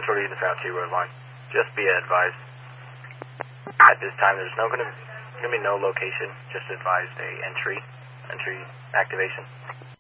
Shorty in the Fountain Road line. Just be advised. At this time, there's going to be no location. Just advised a entry activation.